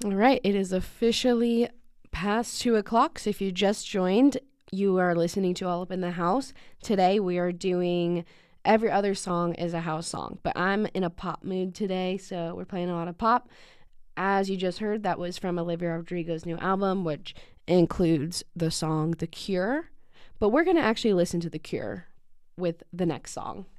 All right, it is officially past 2 o'clock. So if you just joined, you are listening to All Up in the House. Today we are doing every other song is a house song, but I'm in a pop mood today, so we're playing a lot of pop. As you just heard, that was from Olivia Rodrigo's new album, which includes the song The Cure. But we're going to actually listen to The Cure with the next song.